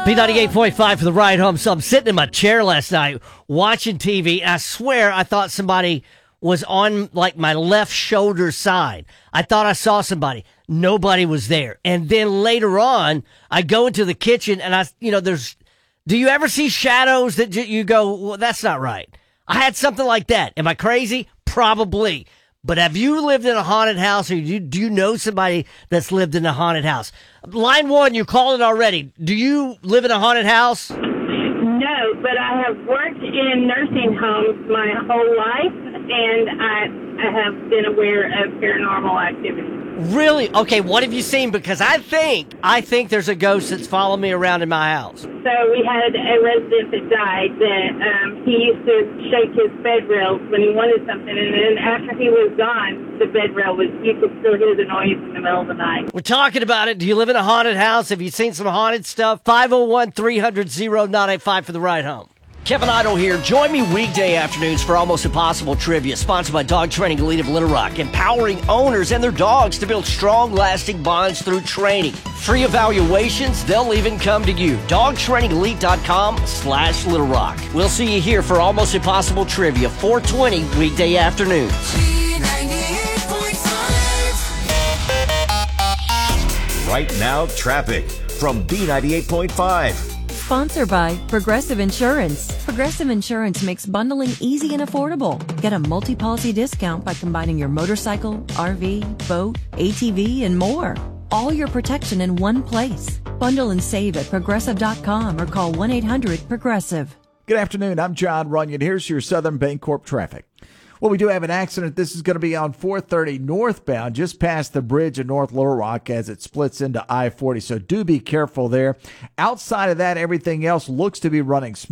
B98.5 for the ride home. So I'm sitting in my chair last night watching TV. I swear I thought somebody was on like my left shoulder side. I thought I saw somebody. Nobody was there. And then later on, I go into the kitchen and do you ever see shadows that you go, well, that's not right? I had something like that. Am I crazy? Probably. But have you lived in a haunted house, or do you know somebody that's lived in a haunted house? Line one, you called it already. Do you live in a haunted house? No, but I have worked in nursing homes my whole life, and I have been aware of paranormal activity. Really? Okay, what have you seen? Because I think there's a ghost that's following me around in my house. So we had a resident that died that he used to shake his bed rails when he wanted something, and then after he was gone, the bed rail you could still hear the noise in the middle of the night. We're talking about it. Do you live in a haunted house? Have you seen some haunted stuff? 501-300-0985 for the ride home. Kevin Idle here. Join me weekday afternoons for Almost Impossible Trivia, sponsored by Dog Training Elite of Little Rock, empowering owners and their dogs to build strong, lasting bonds through training. Free evaluations, they'll even come to you. DogTrainingElite.com/Little Rock. We'll see you here for Almost Impossible Trivia, 4:20 weekday afternoons. Right now, traffic from B98.5. Sponsored by Progressive Insurance. Progressive Insurance makes bundling easy and affordable. Get a multi-policy discount by combining your motorcycle, RV, boat, ATV, and more. All your protection in one place. Bundle and save at Progressive.com or call 1-800-PROGRESSIVE. Good afternoon. I'm John Runyon. Here's your Southern Bancorp traffic. Well, we do have an accident. This is going to be on 430 northbound, just past the bridge in North Little Rock as it splits into I-40. So do be careful there. Outside of that, everything else looks to be running smooth.